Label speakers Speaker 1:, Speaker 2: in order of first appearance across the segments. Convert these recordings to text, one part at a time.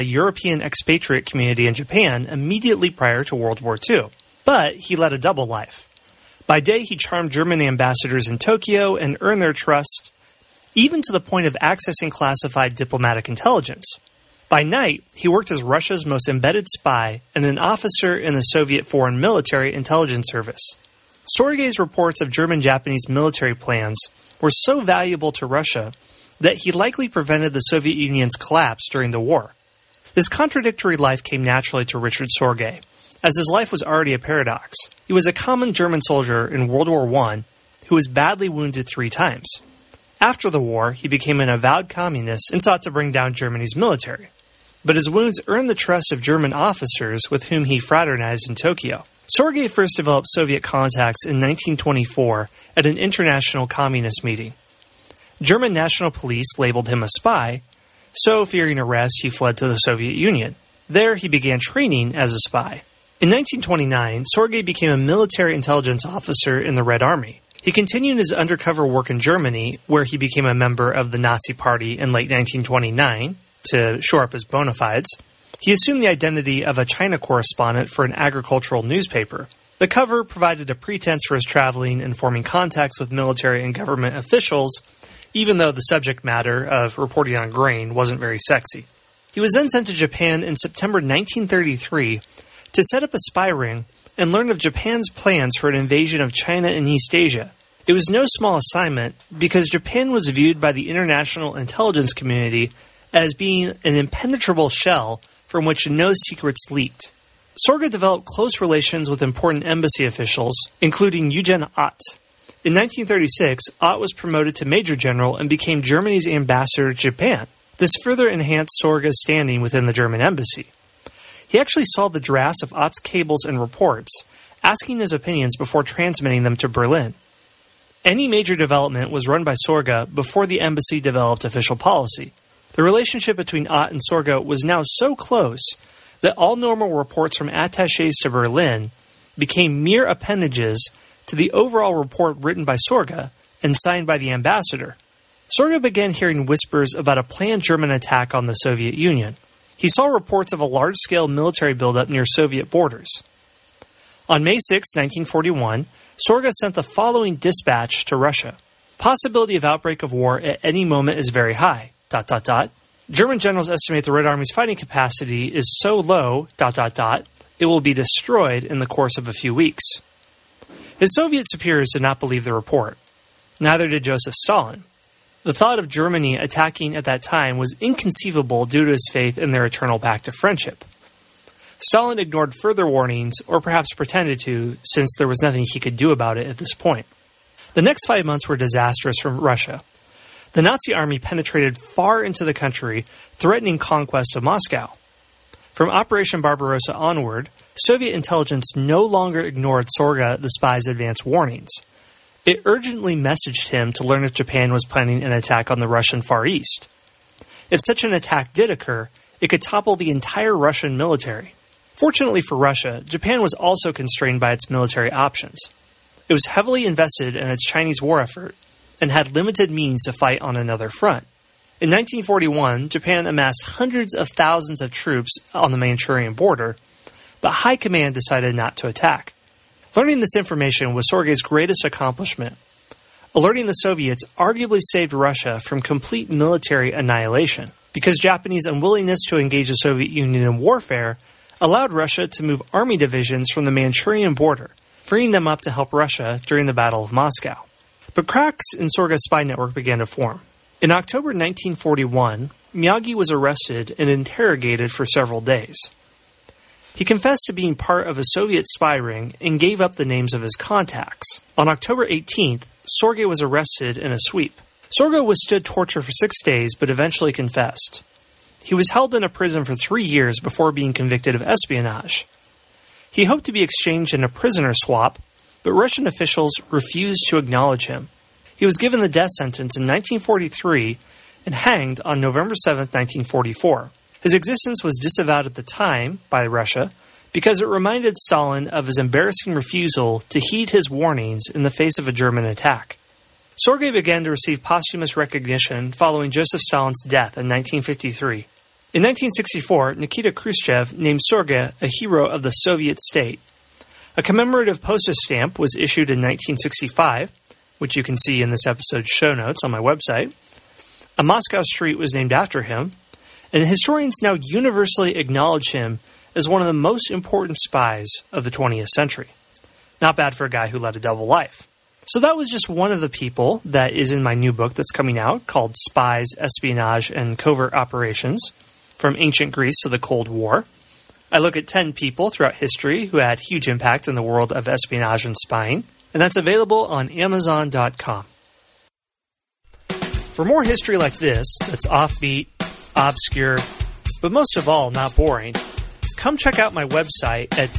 Speaker 1: the European expatriate community in Japan immediately prior to World War II. But he led a double life. By day, he charmed German ambassadors in Tokyo and earned their trust, even to the point of accessing classified diplomatic intelligence. By night, he worked as Russia's most embedded spy and an officer in the Soviet Foreign Military Intelligence Service. Sorge's reports of German-Japanese military plans were so valuable to Russia that he likely prevented the Soviet Union's collapse during the war. This contradictory life came naturally to Richard Sorge, as his life was already a paradox. He was a common German soldier in World War I who was badly wounded 3 times. After the war, he became an avowed communist and sought to bring down Germany's military. But his wounds earned the trust of German officers with whom he fraternized in Tokyo. Sorge first developed Soviet contacts in 1924 at an international communist meeting. German National Police labeled him a spy, so fearing arrest, he fled to the Soviet Union. There, he began training as a spy. In 1929, Sorge became a military intelligence officer in the Red Army. He continued his undercover work in Germany, where he became a member of the Nazi Party in late 1929 to shore up his bona fides. He assumed the identity of a China correspondent for an agricultural newspaper. The cover provided a pretense for his traveling and forming contacts with military and government officials, even though the subject matter of reporting on grain wasn't very sexy. He was then sent to Japan in September 1933 to set up a spy ring and learn of Japan's plans for an invasion of China and East Asia. It was no small assignment because Japan was viewed by the international intelligence community as being an impenetrable shell from which no secrets leaked. Sorge developed close relations with important embassy officials, including Eugen Ott. In 1936, Ott was promoted to Major General and became Germany's ambassador to Japan. This further enhanced Sorge's standing within the German embassy. He actually saw the drafts of Ott's cables and reports, asking his opinions before transmitting them to Berlin. Any major development was run by Sorge before the embassy developed official policy. The relationship between Ott and Sorge was now so close that all normal reports from attachés to Berlin became mere appendages to the overall report written by Sorge and signed by the ambassador. Sorge began hearing whispers about a planned German attack on the Soviet Union. He saw reports of a large-scale military buildup near Soviet borders. On May 6, 1941, Sorge sent the following dispatch to Russia. Possibility of outbreak of war at any moment is very high. ... German generals estimate the Red Army's fighting capacity is so low ... It will be destroyed in the course of a few weeks. His Soviet superiors did not believe the report. Neither did Joseph Stalin. The thought of Germany attacking at that time was inconceivable due to his faith in their eternal pact of friendship. Stalin ignored further warnings, or perhaps pretended to, since there was nothing he could do about it at this point. The next 5 months were disastrous for Russia. The Nazi army penetrated far into the country, threatening conquest of Moscow. From Operation Barbarossa onward, Soviet intelligence no longer ignored Sorge the spy's advance warnings. It urgently messaged him to learn if Japan was planning an attack on the Russian Far East. If such an attack did occur, it could topple the entire Russian military. Fortunately for Russia, Japan was also constrained by its military options. It was heavily invested in its Chinese war effort and had limited means to fight on another front. In 1941, Japan amassed hundreds of thousands of troops on the Manchurian border, but High Command decided not to attack. Learning this information was Sorge's greatest accomplishment. Alerting the Soviets arguably saved Russia from complete military annihilation, because Japanese unwillingness to engage the Soviet Union in warfare allowed Russia to move army divisions from the Manchurian border, freeing them up to help Russia during the Battle of Moscow. But cracks in Sorge's spy network began to form. In October 1941, Miyagi was arrested and interrogated for several days. He confessed to being part of a Soviet spy ring and gave up the names of his contacts. On October 18th, Sorge was arrested in a sweep. Sorge withstood torture for 6 days but eventually confessed. He was held in a prison for 3 years before being convicted of espionage. He hoped to be exchanged in a prisoner swap, but Russian officials refused to acknowledge him. He was given the death sentence in 1943 and hanged on November 7, 1944. His existence was disavowed at the time by Russia because it reminded Stalin of his embarrassing refusal to heed his warnings in the face of a German attack. Sorge began to receive posthumous recognition following Joseph Stalin's death in 1953. In 1964, Nikita Khrushchev named Sorge a hero of the Soviet state. A commemorative postage stamp was issued in 1965, which you can see in this episode's show notes on my website. A Moscow street was named after him, and historians now universally acknowledge him as one of the most important spies of the 20th century. Not bad for a guy who led a double life. So that was just one of the people that is in my new book that's coming out called Spies, Espionage, and Covert Operations, From Ancient Greece to the Cold War. I look at 10 people throughout history who had huge impact in the world of espionage and spying, and that's available on Amazon.com. For more history like this, that's offbeat, obscure, but most of all, not boring, come check out my website at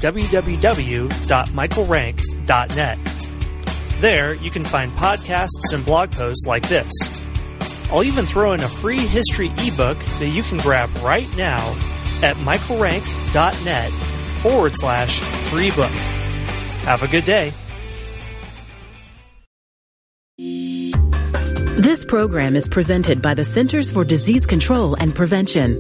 Speaker 1: www.michaelrank.net. There, you can find podcasts and blog posts like this. I'll even throw in a free history ebook that you can grab right now at michaelrank.net/free book. Have a good day.
Speaker 2: This program is presented by the Centers for Disease Control and Prevention.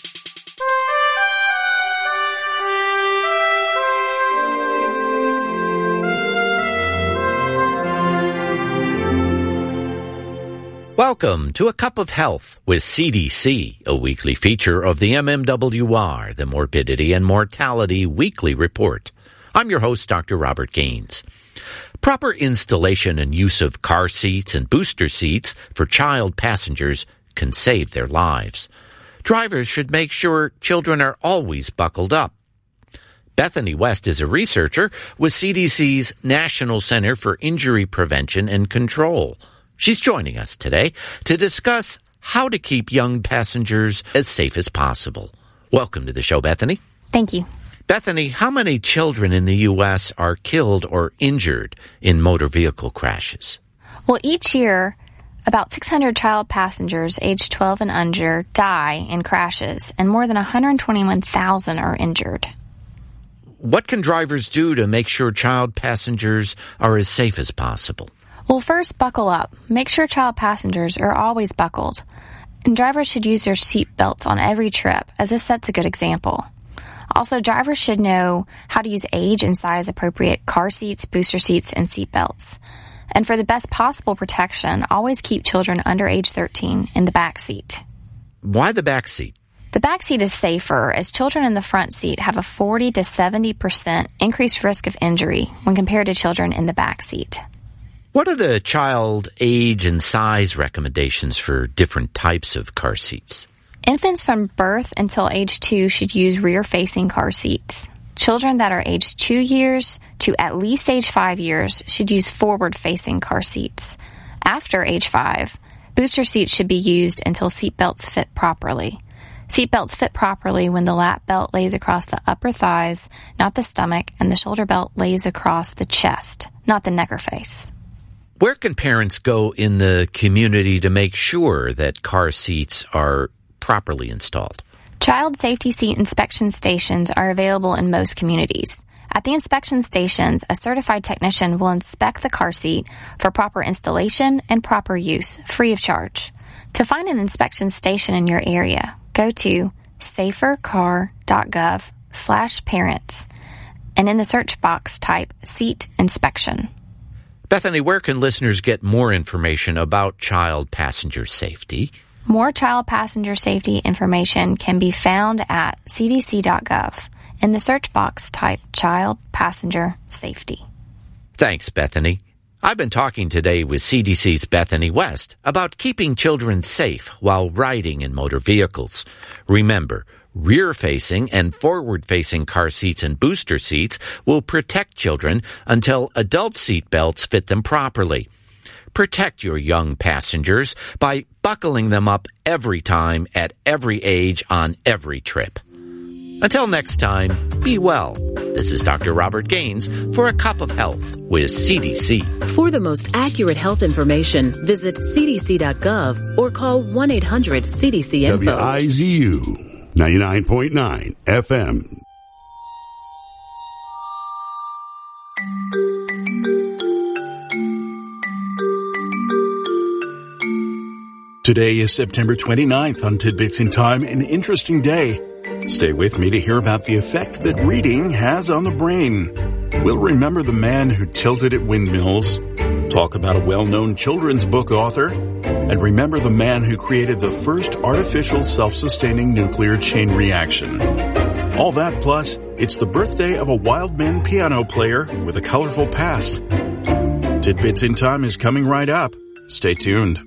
Speaker 3: Welcome to A Cup of Health with CDC, a weekly feature of the MMWR, the Morbidity and Mortality Weekly Report. I'm your host, Dr. Robert Gaines. Proper installation and use of car seats and booster seats for child passengers can save their lives. Drivers should make sure children are always buckled up. Bethany West is a researcher with CDC's National Center for Injury Prevention and Control. She's joining us today to discuss how to keep young passengers as safe as possible. Welcome to the show, Bethany.
Speaker 4: Thank you.
Speaker 3: Bethany, how many children in the U.S. are killed or injured in motor vehicle crashes?
Speaker 4: Well, each year, about 600 child passengers aged 12 and under die in crashes, and more than 121,000 are injured.
Speaker 3: What can drivers do to make sure child passengers are as safe as possible?
Speaker 4: Well, first, buckle up. Make sure child passengers are always buckled. And drivers should use their seat belts on every trip, as this sets a good example. Also, drivers should know how to use age and size appropriate car seats, booster seats, and seat belts. And for the best possible protection, always keep children under age 13 in the back seat.
Speaker 3: Why the back seat?
Speaker 4: The back seat is safer, as children in the front seat have a 40 to 70% increased risk of injury when compared to children in the back seat.
Speaker 3: What are the child age and size recommendations for different types of car seats?
Speaker 4: Infants from birth until age 2 should use rear-facing car seats. Children that are aged 2 years to at least age 5 years should use forward-facing car seats. After age 5, booster seats should be used until seat belts fit properly. Seat belts fit properly when the lap belt lays across the upper thighs, not the stomach, and the shoulder belt lays across the chest, not the neck or face.
Speaker 3: Where can parents go in the community to make sure that car seats are properly installed?
Speaker 4: Child safety seat inspection stations are available in most communities. At the inspection stations, a certified technician will inspect the car seat for proper installation and proper use, free of charge. To find an inspection station in your area, go to safercar.gov/parents, and in the search box type seat inspection.
Speaker 3: Bethany, where can listeners get more information about child passenger safety?
Speaker 4: More child passenger safety information can be found at cdc.gov. In the search box, type child passenger safety.
Speaker 3: Thanks, Bethany. I've been talking today with CDC's Bethany West about keeping children safe while riding in motor vehicles. Remember, rear-facing and forward-facing car seats and booster seats will protect children until adult seat belts fit them properly. Protect your young passengers by buckling them up every time at every age on every trip. Until next time, be well. This is Dr. Robert Gaines for A Cup of Health with CDC.
Speaker 2: For the most accurate health information, visit cdc.gov or call 1-800-CDC-INFO.
Speaker 5: WIZU 99.9 FM.
Speaker 6: Today is September 29th on Tidbits in Time, an interesting day. Stay with me to hear about the effect that reading has on the brain. We'll remember the man who tilted at windmills, talk about a well-known children's book author, and remember the man who created the first artificial self-sustaining nuclear chain reaction. All that plus, it's the birthday of a Wildman piano player with a colorful past. Tidbits in Time is coming right up. Stay tuned.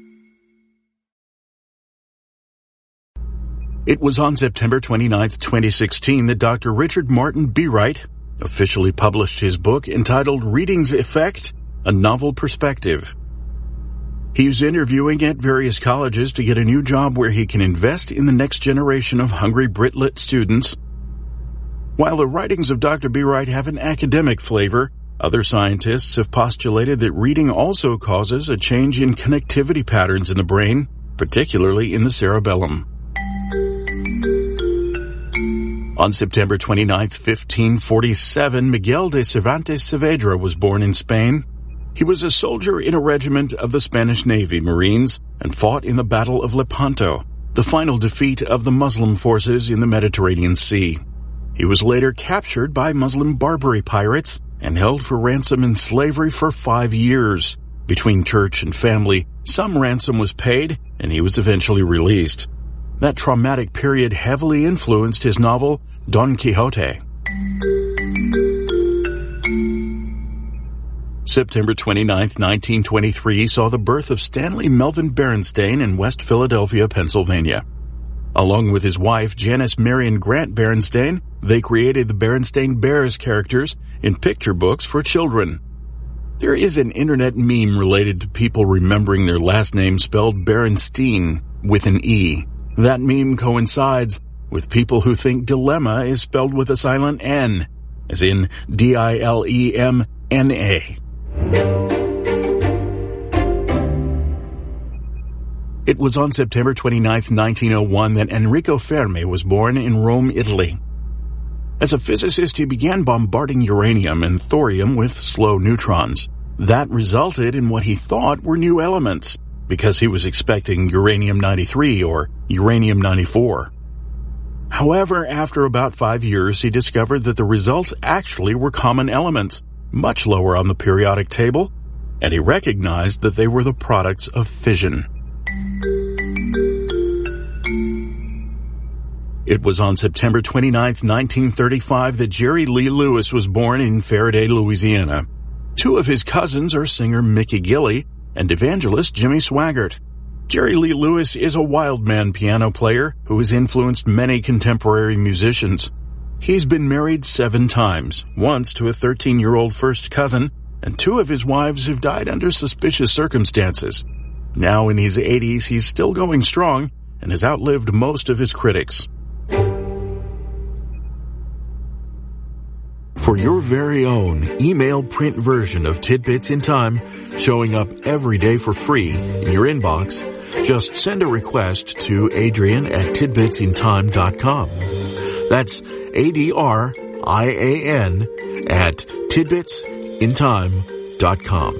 Speaker 6: It was on September 29, 2016 that Dr. Richard Martin Beawright officially published his book entitled Reading's Effect, A Novel Perspective. He's interviewing at various colleges to get a new job where he can invest in the next generation of hungry Brit-Lit students. While the writings of Dr. Beawright have an academic flavor, other scientists have postulated that reading also causes a change in connectivity patterns in the brain, particularly in the cerebellum. On September 29, 1547, Miguel de Cervantes Saavedra was born in Spain. He was a soldier in a regiment of the Spanish Navy Marines and fought in the Battle of Lepanto, the final defeat of the Muslim forces in the Mediterranean Sea. He was later captured by Muslim Barbary pirates and held for ransom in slavery for 5 years. Between church and family, some ransom was paid, and he was eventually released. That traumatic period heavily influenced his novel, Don Quixote. September 29, 1923 saw the birth of Stanley Melvin Berenstain in West Philadelphia, Pennsylvania. Along with his wife, Janice Marion Grant Berenstain, they created the Berenstain Bears characters in picture books for children. There is an internet meme related to people remembering their last name spelled Berenstein with an E. That meme coincides with people who think dilemma is spelled with a silent N, as in Dilemna. It was on September 29, 1901 that Enrico Fermi was born in Rome, Italy. As a physicist, he began bombarding uranium and thorium with slow neutrons. That resulted in what he thought were new elements, because he was expecting uranium-93 or uranium-94. However, after about 5 years, he discovered that the results actually were common elements, much lower on the periodic table, and he recognized that they were the products of fission. It was on September 29, 1935 that Jerry Lee Lewis was born in Faraday, Louisiana. Two of his cousins are singer Mickey Gilley and evangelist Jimmy Swaggart. Jerry Lee Lewis is a Wildman piano player who has influenced many contemporary musicians. He's been married 7 times, once to a 13-year-old first cousin, and 2 of his wives have died under suspicious circumstances. Now in his 80s, he's still going strong and has outlived most of his critics. For your very own email print version of Tidbits in Time, showing up every day for free in your inbox, just send a request to Adrian at tidbitsintime.com. That's ADRIAN at tidbitsintime.com.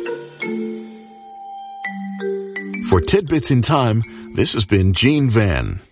Speaker 6: For Tidbits in Time, this has been Gene Van.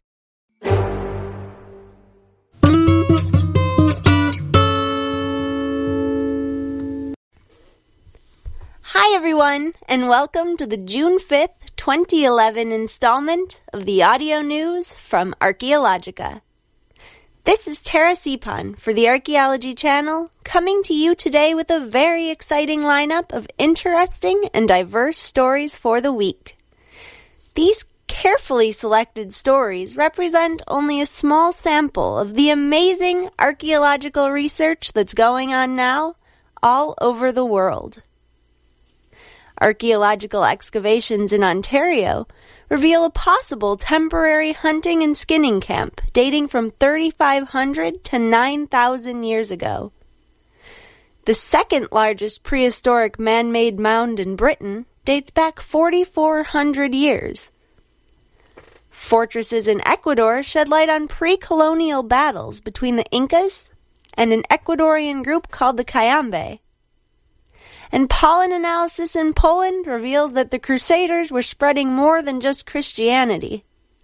Speaker 7: Hi everyone, and welcome to the June 5th, 2011 installment of the audio news from Archaeologica. This is Tara Sipan for the Archaeology Channel, coming to you today with a very exciting lineup of interesting and diverse stories for the week. These carefully selected stories represent only a small sample of the amazing archaeological research that's going on now all over the world. Archaeological excavations in Ontario reveal a possible temporary hunting and skinning camp dating from 3,500 to 9,000 years ago. The second largest prehistoric man-made mound in Britain dates back 4,400 years. Fortresses in Ecuador shed light on pre-colonial battles between the Incas and an Ecuadorian group called the Cayambe. And pollen analysis in Poland reveals that the Crusaders were spreading more than just Christianity.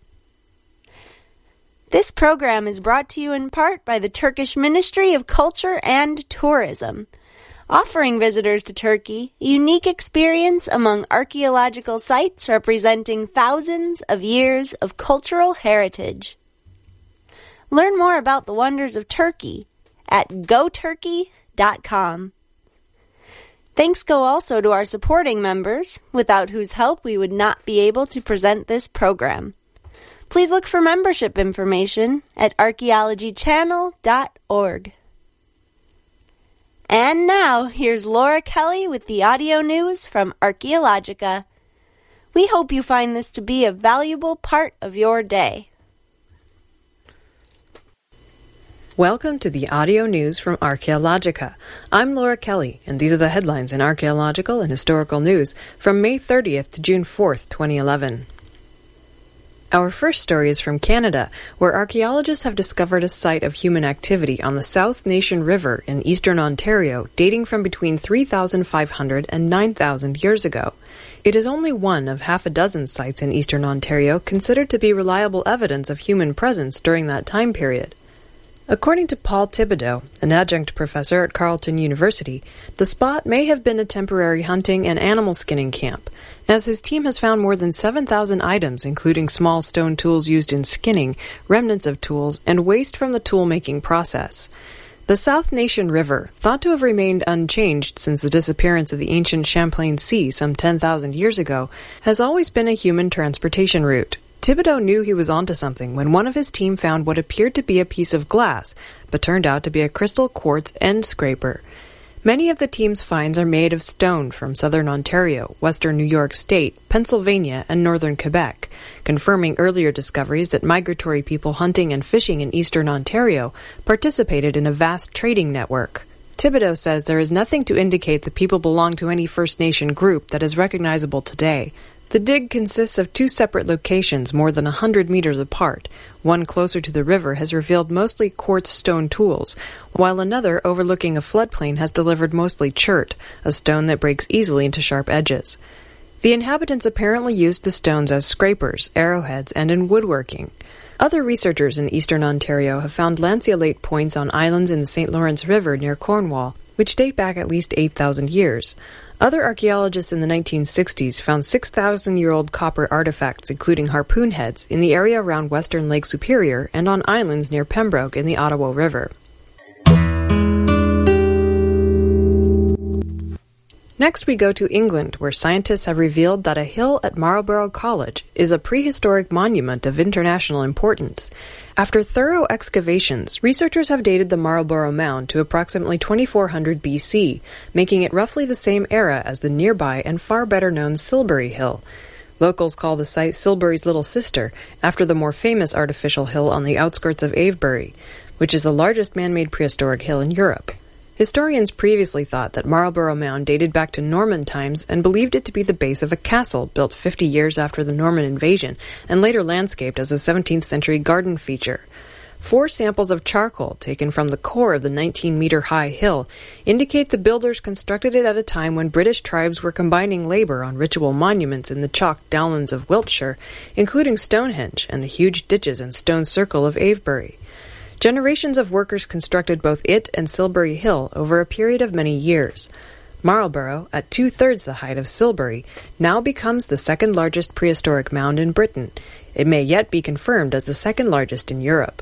Speaker 7: This program is brought to you in part by the Turkish Ministry of Culture and Tourism, offering visitors to Turkey a unique experience among archaeological sites representing thousands of years of cultural heritage. Learn more about the wonders of Turkey at goturkey.com. Thanks go also to our supporting members, without whose help we would not be able to present this program. Please look for membership information at archaeologychannel.org. And now, here's Laura Kelly with the audio news from Archaeologica. We hope you find this to be a valuable part of your day.
Speaker 8: Welcome to the audio news from Archaeologica. I'm Laura Kelly, and these are the headlines in archaeological and historical news from May 30th to June 4th, 2011. Our first story is from Canada, where archaeologists have discovered a site of human activity on the South Nation River in eastern Ontario dating from between 3,500 and 9,000 years ago. It is only one of half a dozen sites in eastern Ontario considered to be reliable evidence of human presence during that time period. According to Paul Thibodeau, an adjunct professor at Carleton University, the spot may have been a temporary hunting and animal skinning camp, as his team has found more than 7,000 items, including small stone tools used in skinning, remnants of tools, and waste from the tool-making process. The South Nation River, thought to have remained unchanged since the disappearance of the ancient Champlain Sea some 10,000 years ago, has always been a human transportation route. Thibodeau knew he was onto something when one of his team found what appeared to be a piece of glass, but turned out to be a crystal quartz end scraper. Many of the team's finds are made of stone from southern Ontario, western New York State, Pennsylvania, and northern Quebec, confirming earlier discoveries that migratory people hunting and fishing in eastern Ontario participated in a vast trading network. Thibodeau says there is nothing to indicate the people belong to any First Nation group that is recognizable today. The dig consists of two separate locations more than 100 meters apart. One closer to the river has revealed mostly quartz stone tools, while another overlooking a floodplain has delivered mostly chert, a stone that breaks easily into sharp edges. The inhabitants apparently used the stones as scrapers, arrowheads, and in woodworking. Other researchers in eastern Ontario have found lanceolate points on islands in the St. Lawrence River near Cornwall, which date back at least 8,000 years. Other archaeologists in the 1960s found 6,000-year-old copper artifacts, including harpoon heads, in the area around western Lake Superior and on islands near Pembroke in the Ottawa River. Next we go to England, where scientists have revealed that a hill at Marlborough College is a prehistoric monument of international importance. After thorough excavations, researchers have dated the Marlborough Mound to approximately 2400 BC, making it roughly the same era as the nearby and far better known Silbury Hill. Locals call the site Silbury's little sister, after the more famous artificial hill on the outskirts of Avebury, which is the largest man-made prehistoric hill in Europe. Historians previously thought that Marlborough Mound dated back to Norman times and believed it to be the base of a castle built 50 years after the Norman invasion and later landscaped as a 17th century garden feature. 4 samples of charcoal taken from the core of the 19-meter-high hill indicate the builders constructed it at a time when British tribes were combining labor on ritual monuments in the chalk downlands of Wiltshire, including Stonehenge and the huge ditches and stone circle of Avebury. Generations of workers constructed both it and Silbury Hill over a period of many years. Marlborough, at 2/3 the height of Silbury, now becomes the second largest prehistoric mound in Britain. It may yet be confirmed as the second largest in Europe.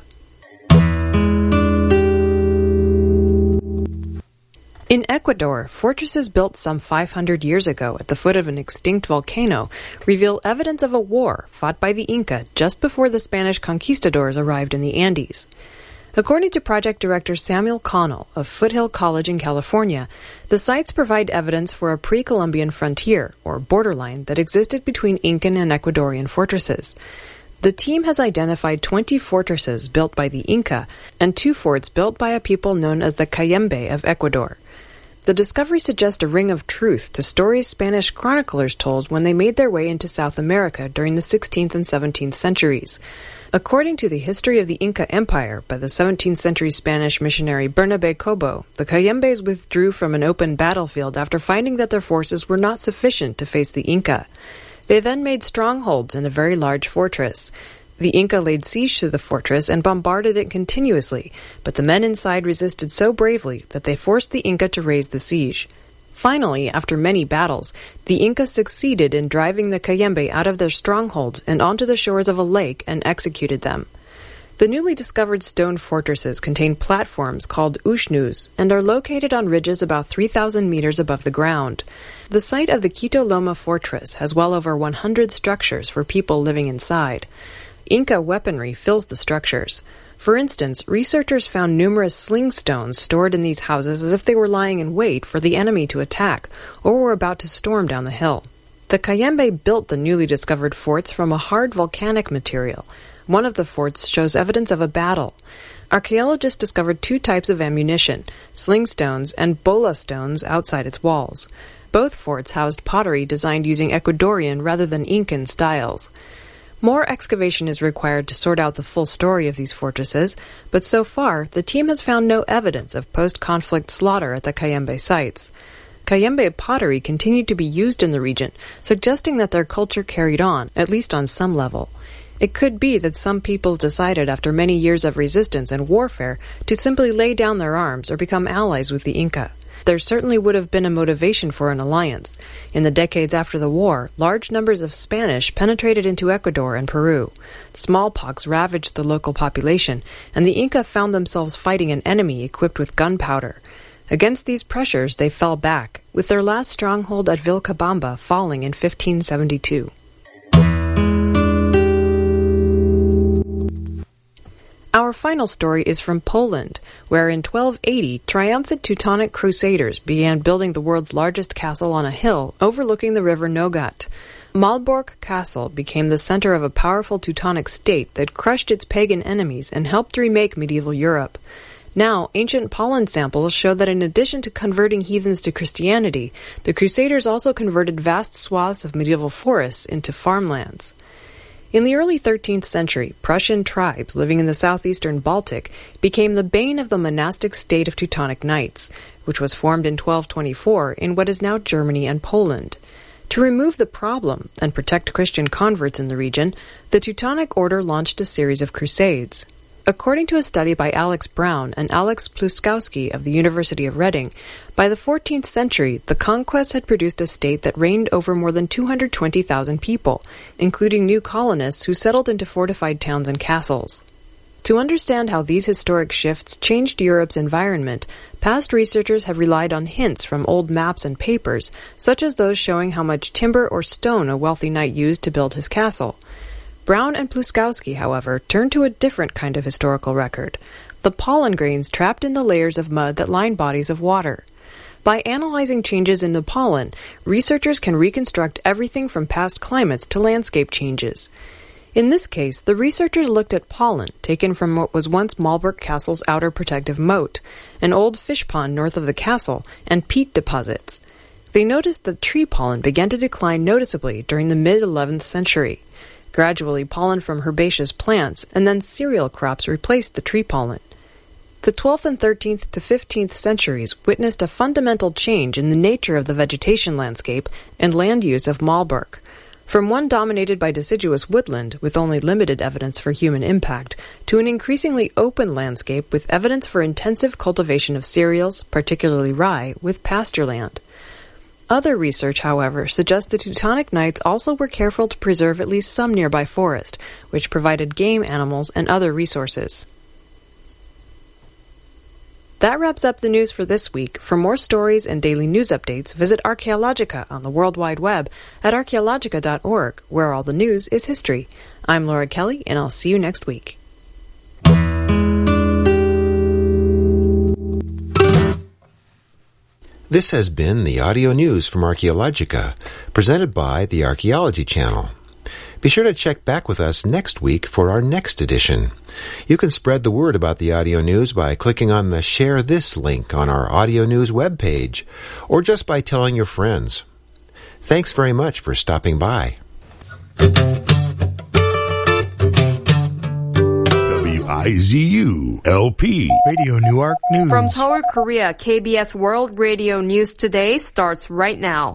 Speaker 8: In Ecuador, fortresses built some 500 years ago at the foot of an extinct volcano reveal evidence of a war fought by the Inca just before the Spanish conquistadors arrived in the Andes. According to project director Samuel Connell of Foothill College in California, the sites provide evidence for a pre-Columbian frontier, or borderline, that existed between Incan and Ecuadorian fortresses. The team has identified 20 fortresses built by the Inca and 2 forts built by a people known as the Cayambe of Ecuador. The discovery suggests a ring of truth to stories Spanish chroniclers told when they made their way into South America during the 16th and 17th centuries. According to the History of the Inca Empire by the 17th century Spanish missionary Bernabé Cobo, the Cayambes withdrew from an open battlefield after finding that their forces were not sufficient to face the Inca. They then made strongholds in a very large fortress. The Inca laid siege to the fortress and bombarded it continuously, but the men inside resisted so bravely that they forced the Inca to raise the siege. Finally, after many battles, the Inca succeeded in driving the Cayambe out of their strongholds and onto the shores of a lake and executed them. The newly discovered stone fortresses contain platforms called ushnus and are located on ridges about 3,000 meters above the ground. The site of the Quito Loma fortress has well over 100 structures for people living inside. Inca weaponry fills the structures. For instance, researchers found numerous sling stones stored in these houses as if they were lying in wait for the enemy to attack or were about to storm down the hill. The Cayambe built the newly discovered forts from a hard volcanic material. One of the forts shows evidence of a battle. Archaeologists discovered 2 types of ammunition, sling stones and bola stones outside its walls. Both forts housed pottery designed using Ecuadorian rather than Incan styles. More excavation is required to sort out the full story of these fortresses, but so far, the team has found no evidence of post-conflict slaughter at the Cayambe sites. Cayambe pottery continued to be used in the region, suggesting that their culture carried on, at least on some level. It could be that some peoples decided after many years of resistance and warfare to simply lay down their arms or become allies with the Inca. There certainly would have been a motivation for an alliance. In the decades after the war, large numbers of Spanish penetrated into Ecuador and Peru. Smallpox ravaged the local population, and the Inca found themselves fighting an enemy equipped with gunpowder. Against these pressures, they fell back, with their last stronghold at Vilcabamba falling in 1572. Our final story is from Poland, where in 1280, triumphant Teutonic crusaders began building the world's largest castle on a hill overlooking the river Nogat. Malbork Castle became the center of a powerful Teutonic state that crushed its pagan enemies and helped remake medieval Europe. Now, ancient pollen samples show that in addition to converting heathens to Christianity, the crusaders also converted vast swaths of medieval forests into farmlands. In the early 13th century, Prussian tribes living in the southeastern Baltic became the bane of the monastic state of Teutonic Knights, which was formed in 1224 in what is now Germany and Poland. To remove the problem and protect Christian converts in the region, the Teutonic Order launched a series of crusades. According to a study by Alex Brown and Alex Pluskowski of the University of Reading, by the 14th century, the conquest had produced a state that reigned over more than 220,000 people, including new colonists who settled into fortified towns and castles. To understand how these historic shifts changed Europe's environment, past researchers have relied on hints from old maps and papers, such as those showing how much timber or stone a wealthy knight used to build his castle. Brown and Pluskowski, however, turned to a different kind of historical record, the pollen grains trapped in the layers of mud that line bodies of water. By analyzing changes in the pollen, researchers can reconstruct everything from past climates to landscape changes. In this case, the researchers looked at pollen taken from what was once Malbork Castle's outer protective moat, an old fish pond north of the castle, and peat deposits. They noticed that tree pollen began to decline noticeably during the mid-11th century. Gradually, pollen from herbaceous plants and then cereal crops replaced the tree pollen. The 12th and 13th to 15th centuries witnessed a fundamental change in the nature of the vegetation landscape and land use of Malbork. From one dominated by deciduous woodland with only limited evidence for human impact, to an increasingly open landscape with evidence for intensive cultivation of cereals, particularly rye, with pasture land. Other research, however, suggests the Teutonic Knights also were careful to preserve at least some nearby forest, which provided game animals and other resources. That wraps up the news for this week. For more stories and daily news updates, visit Archaeologica on the World Wide Web at archaeologica.org, where all the news is history. I'm Laura Kelly, and I'll see you next week.
Speaker 9: This has been the audio news from Archaeologica, presented by the Archaeology Channel. Be sure to check back with us next week for our next edition. You can spread the word about the audio news by clicking on the Share This link on our audio news webpage, or just by telling your friends. Thanks very much for stopping by.
Speaker 5: WIZU-LP.
Speaker 10: Radio Newark News.
Speaker 11: From Seoul, Korea, KBS World Radio News Today starts right now.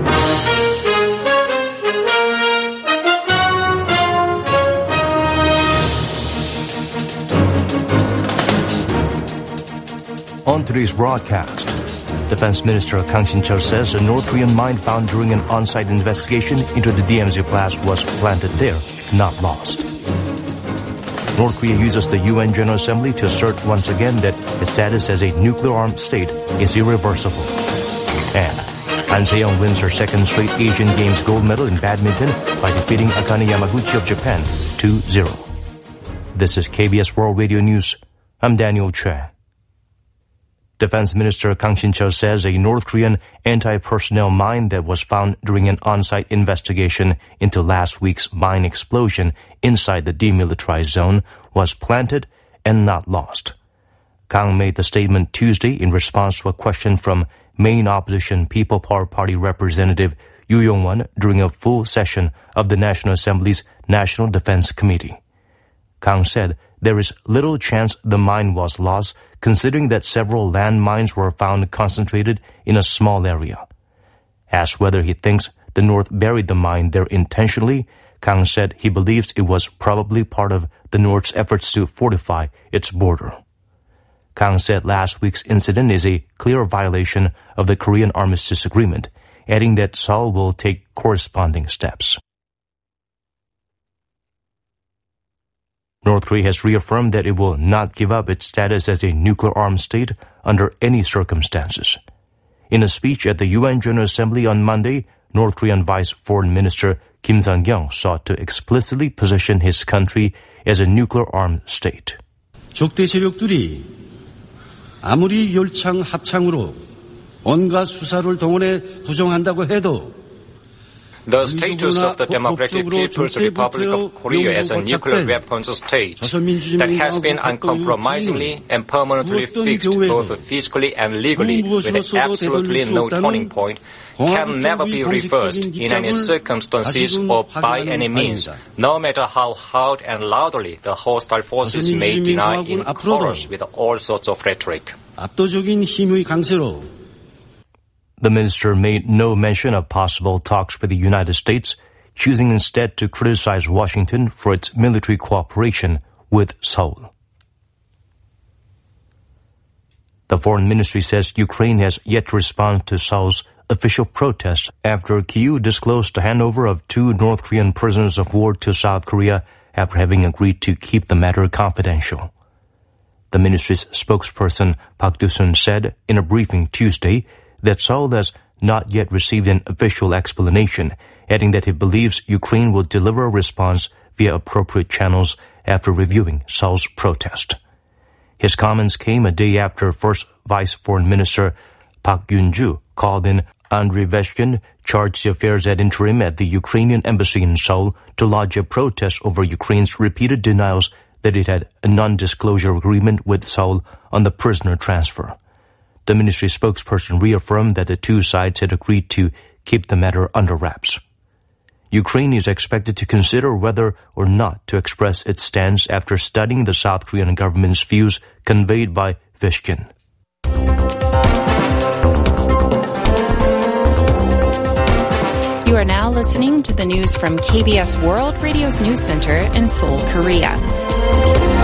Speaker 12: On today's broadcast, Defense Minister Kang Shin-cheol says a North Korean mine found during an on-site investigation into the DMZ blast was planted there, not lost. North Korea uses the UN General Assembly to assert once again that its status as a nuclear-armed state is irreversible. And Han Se-young wins her second straight Asian Games gold medal in badminton by defeating Akane Yamaguchi of Japan 2-0. This is KBS World Radio News. I'm Daniel Choi. Defense Minister Kang Shin-cheol says a North Korean anti-personnel mine that was found during an on-site investigation into last week's mine explosion inside the demilitarized zone was planted and not lost. Kang made the statement Tuesday in response to a question from main opposition People Power Party Representative Yoo Yong-won during a full session of the National Assembly's National Defense Committee. Kang said there is little chance the mine was lost, considering that several landmines were found concentrated in a small area. Asked whether he thinks the North buried the mine there intentionally, Kang said he believes it was probably part of the North's efforts to fortify its border. Kang said last week's incident is a clear violation of the Korean Armistice Agreement, adding that Seoul will take corresponding steps. North Korea has reaffirmed that it will not give up its status as a nuclear-armed state under any circumstances. In a speech at the UN General Assembly on Monday, North Korean Vice Foreign Minister Kim Sang-kyung sought to explicitly position his country as a nuclear-armed state.
Speaker 13: 적대 세력들이 아무리 열창 합창으로 온갖 수사를 동원해 부정한다고 해도
Speaker 14: The status of the Democratic People's Republic of Korea as a nuclear weapons state that has been uncompromisingly and permanently fixed both physically and legally with absolutely no turning point can never be reversed in any circumstances or by any means, no matter how hard and loudly the hostile forces may deny in chorus with all sorts of rhetoric.
Speaker 13: 압도적인 힘의 강세로
Speaker 12: The minister made no mention of possible talks with the United States, choosing instead to criticize Washington for its military cooperation with Seoul. The foreign ministry says Ukraine has yet to respond to Seoul's official protest after Kyiv disclosed the handover of 2 North Korean prisoners of war to South Korea after having agreed to keep the matter confidential. The ministry's spokesperson Park Do-sun said in a briefing Tuesday that Seoul has not yet received an official explanation, adding that he believes Ukraine will deliver a response via appropriate channels after reviewing Seoul's protest. His comments came a day after First Vice Foreign Minister Park Yoon-ju called in Andriy Veshkin, charged the affairs ad interim at the Ukrainian embassy in Seoul, to lodge a protest over Ukraine's repeated denials that it had a non-disclosure agreement with Seoul on the prisoner transfer. The ministry spokesperson reaffirmed that the two sides had agreed to keep the matter under wraps. Ukraine is expected to consider whether or not to express its stance after studying the South Korean government's views conveyed by Veshkin.
Speaker 2: You are now listening to the news from KBS World Radio's News Center in Seoul, Korea.